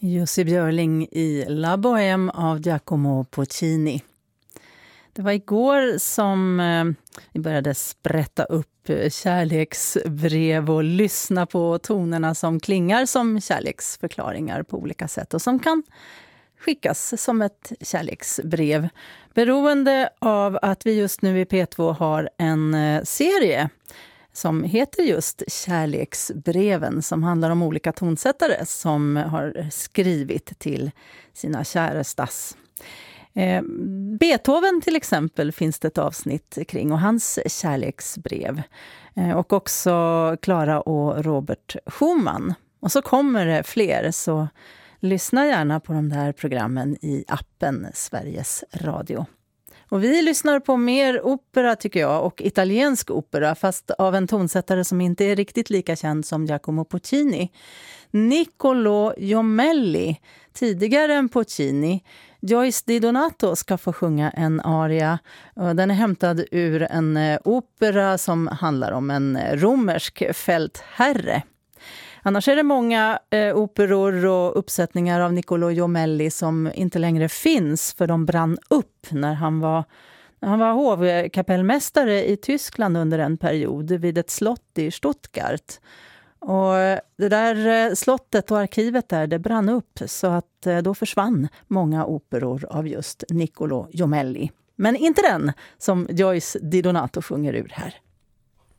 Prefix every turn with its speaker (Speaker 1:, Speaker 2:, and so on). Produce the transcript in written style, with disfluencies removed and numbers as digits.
Speaker 1: Jussi Björling i La Bohème av Giacomo Puccini. Det var igår som vi började sprätta upp kärleksbrev och lyssna på tonerna som klingar som kärleksförklaringar på olika sätt och som kan skickas som ett kärleksbrev. Beroende av att vi just nu i P2 har en serie som heter just Kärleksbreven, som handlar om olika tonsättare som har skrivit till sina kärestas. Beethoven till exempel finns det ett avsnitt kring och hans kärleksbrev. Och också Clara och Robert Schumann. Och så kommer det fler, så lyssna gärna på de där programmen i appen Sveriges Radio. Och vi lyssnar på mer opera tycker jag, och italiensk opera, fast av en tonsättare som inte är riktigt lika känd som Giacomo Puccini. Niccolò Jommelli, tidigare än Puccini. Joyce Di Donato ska få sjunga en aria. Den är hämtad ur en opera som handlar om en romersk fältherre. Annars är det många operor och uppsättningar av Niccolò Jommelli som inte längre finns, för de brann upp när han var hovkapellmästare i Tyskland under en period vid ett slott i Stuttgart. Och det där slottet och arkivet där, det brann upp, så att då försvann många operor av just Niccolò Jommelli. Men inte den som Joyce Di Donato sjunger ur här.